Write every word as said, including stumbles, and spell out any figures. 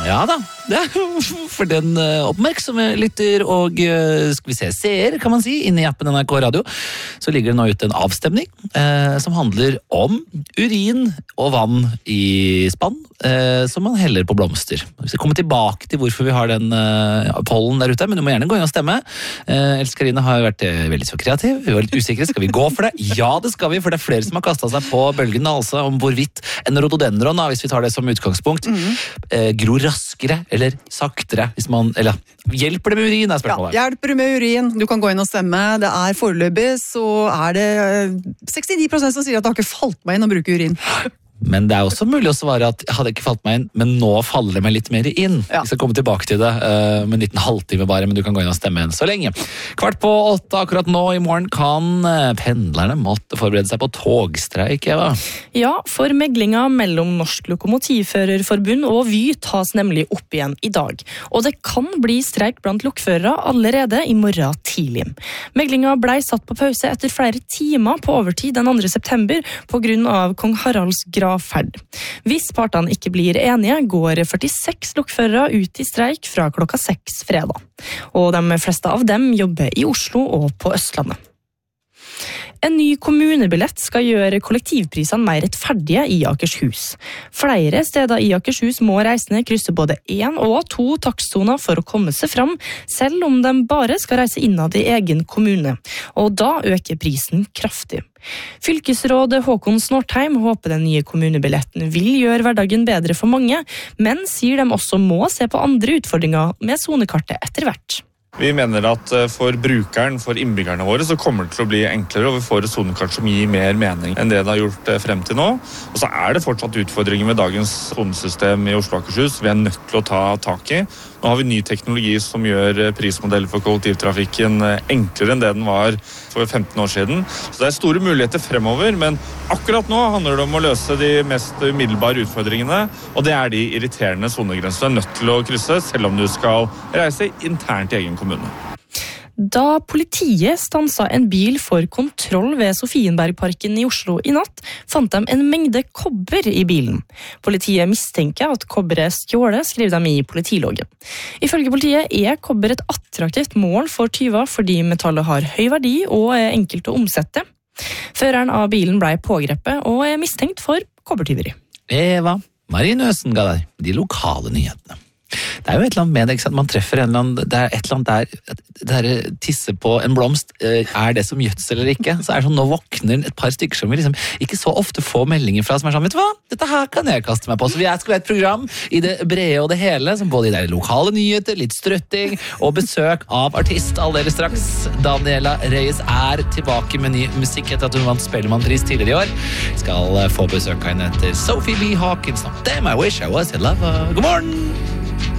Ja da, det er for den oppmerksomme lytter og skal vi se, seer kan man si, inne i appen N R K Radio, så ligger det nå ute en avstemning eh, som handler om urin og vann i spann eh, som man heller på blomster. Vi skal komme tilbake til hvorfor vi har den eh, pollen der ute, men du må gjerne gå inn og stemme. Eh, Else Karine har vært eh, veldig så kreativ, vi var litt usikre, skal vi gå for det? Ja, det skal vi, for det er flere som har kastet seg på bølgen, altså om hvorvidt en rhododendron, da, hvis vi tar det som utgangspunkt, mm-hmm. eh, gror raskere eller saktere, hvis man, eller hjelper det med urin, er spørsmålet. Ja, hjelper det med urin, du kan gå inn og stemme, det er foreløpig, så er det sekstini prosent som sier at det har ikke falt meg inn å bruke urin. Men det er også mulig å svare at jeg hadde ikke falt meg inn, men nå faller det meg litt mer inn. Ja. Vi skal komme tilbake til det uh, med en liten halvtime bare, men du kan gå inn og stemme igjen så lenge. Kvart på åtte akkurat nå i morgen kan uh, pendlerne måtte forberede seg på togstreik, Eva. Ja, for meglinga mellom Norsk Lokomotivførerforbund og Vy tas nemlig opp igjen i dag. Og det kan bli streik blant lokførere allerede i morgen tidlig. Meglinga ble satt på pause etter flere timer på overtid den andre september på grunn av kong Haralds grav ferd. Hvis partene ikke blir enige, går førtiseks lokførere ut i streik fra klokka seks fredag. Og de fleste av dem jobber i Oslo og på Østlandet. En ny kommunebillett skal gjøre kollektivprisene mer rettferdige i Akershus. Flere steder i Akershus må reisende krysse både én og to takstsoner for å komme seg fram, selv om de bare skal reise innad i egen kommune. Og da øker prisen kraftig. Fylkesråd Håkon Snortheim håper den nye kommunebilletten vil gjøre hverdagen bedre for mange, men sier de også må se på andre utfordringer med sonekartet etter hvert. Vi mener at for brukeren, for innbyggerne våre, så kommer det til å bli enklere, og vi får et sonekart som gir mer mening enn det det har gjort frem til nå. Og så er det fortsatt utfordringer med dagens sonesystem i Oslo og Akershus vi er nødt til å ta tak i. Nå har vi ny teknologi som gjør prismodeller for kollektivtrafikken enklere enn det den var for femten år siden. Så det er store muligheter fremover, men akkurat nå handler det om å løse de mest umiddelbare utfordringene, og det er de irriterende sonegrensene du er nødt til å krysse, selv om du skal reise internt i egen kommune. Da politiet stanset en bil for kontroll ved Sofienbergparken i Oslo i natt, fant de en mengde kobber i bilen. Politiet mistenker at kobberet er stjålet, skriver de i politiloggen. Ifølge politiet er kobber et attraktivt mål for tyver fordi metallet har høy verdi og er enkelt å omsette. Føreren av bilen ble pågrepet og er mistenkt for kobbertyveri. Eva, Marie Nøsen ga deg de lokale nyhetene. Det er jo et eller annet med det, ikke sant? Man treffer en eller annen, det er et eller annet der, det der tisse på en blomst, er det som gjødsel eller ikke? Så er det sånn, nå våkner et par stykker som vi liksom ikke så ofte får meldinger fra, som er sånn, vet du hva, dette her kan jeg kaste meg på. Så vi skal være et program i det brede og det hele, som både i de lokale nyheter, litt strøtting og besøk av artist aldeles straks. Daniela Reyes er tilbake med ny musikk etter at hun vant Spellemannpris tidligere i år. Vi skal få besøk av henne etter Sophie B. Hawkins. Damn, I wish I was a lover. God morgen!